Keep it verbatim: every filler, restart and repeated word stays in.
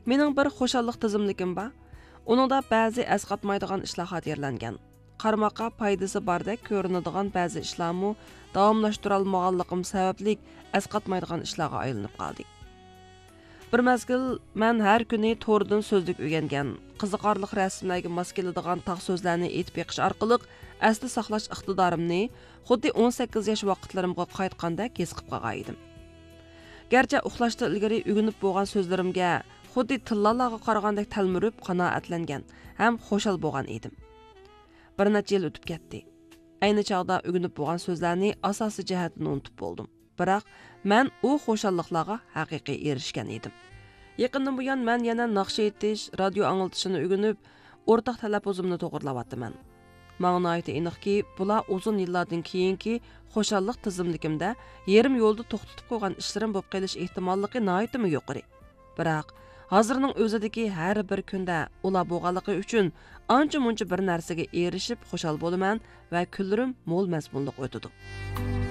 Mening bir xo'shallik tizimligim bor. Uningda ba'zi asqatmaydigan ishlar xotirlangan. Qarmoqqa foydasi bordek ko'rinadigan ba'zi ishlarmu davomlashtira olmaganligim sababli asqatmaydigan ishlarga aylanib qoldi. Bir mezgil men har kuni to'rdan so'zlik o'rgangan, qiziqarli rasmlarga mos keladigan taq so'zlarni aytib beqish orqali asli saqlash iqtidorimni xuddi o'n sakkiz yosh vaqtlarimga qaytgandek his qilib qolgan edim. Gerçi uxlashdan ilgari o'rganib bo'lgan so'zlarimga xuddi tillallarga qaragandek talmurib qanoatlangan ham xo'shal bo'lgan edim. Bir necha yil o'tib ketdi. Ayni chog'da o'rganib bo'lgan so'zlarni asosiy jihatdan unutib bo'ldim. Biroq men u xo'shalliklarga haqiqiy erishgan edim. Yaqindan buyon men yana naqsh aytish, radio anglatishni o'rganib, o'rtaq talaffuzimni to'g'rilayapman. Manga aniqki, bular uzun yillardan keyingi xo'shallik tizimligimda yarim yo'lda to'xtatib qo'ygan ishlarim bo'lib qolish ehtimolligi nihoyatda yuqori. Biroq hozirning o'zidagi har bir kunda ular bo'lganligi uchun ancha-muncha bir narsaga erishib xushal bo'laman va kunlarim mo'l mazmunliq o'tadi.